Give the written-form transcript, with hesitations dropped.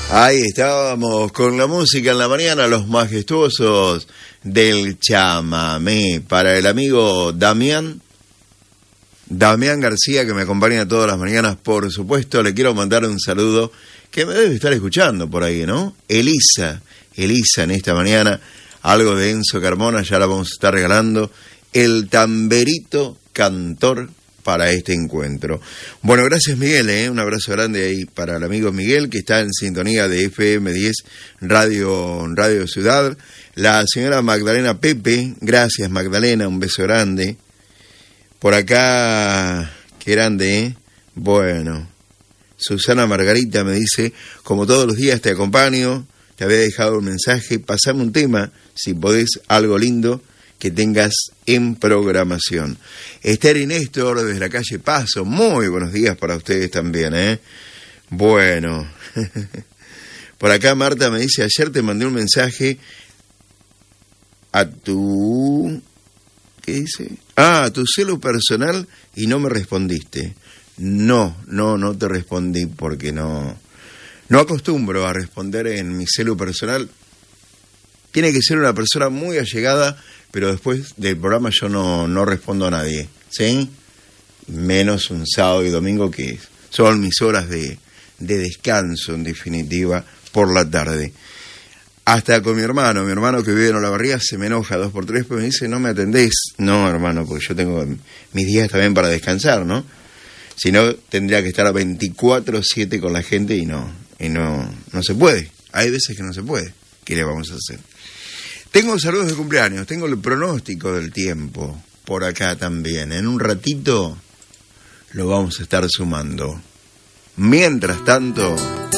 Ahí estábamos con la música en la mañana, los majestuosos del chamamé. Para el amigo Damián García, que me acompaña todas las mañanas, por supuesto, le quiero mandar un saludo, que me debe estar escuchando por ahí, ¿no? Elisa en esta mañana, algo de Enzo Carmona, ya la vamos a estar regalando. El tamberito cantor para este encuentro. Bueno, gracias Miguel, un abrazo grande ahí para el amigo Miguel, que está en sintonía de FM 10 Radio Ciudad. La señora Magdalena Pepe, gracias Magdalena, un beso grande. Por acá, qué grande, Bueno, Susana Margarita me dice, como todos los días te acompaño, te había dejado un mensaje, pasame un tema, si podés, algo lindo que tengas en programación. Esther y Néstor desde la calle Paso, muy buenos días para ustedes también, Bueno, por acá Marta me dice, ayer te mandé un mensaje a tu... ¿Qué dice? A tu celu personal y no me respondiste. No te respondí porque no acostumbro a responder en mi celu personal. Tiene que ser una persona muy allegada, pero después del programa yo no respondo a nadie, ¿sí? Menos un sábado y domingo, que son mis horas de descanso, en definitiva, por la tarde. Hasta con mi hermano que vive en Olavarría se me enoja 2x3, pero me dice, no me atendés. No, hermano, porque yo tengo mis días también para descansar, ¿no? Si no, tendría que estar a 24/7 con la gente y no se puede. Hay veces que no se puede. ¿Qué le vamos a hacer? Tengo saludos de cumpleaños, tengo el pronóstico del tiempo por acá también. En un ratito lo vamos a estar sumando. Mientras tanto...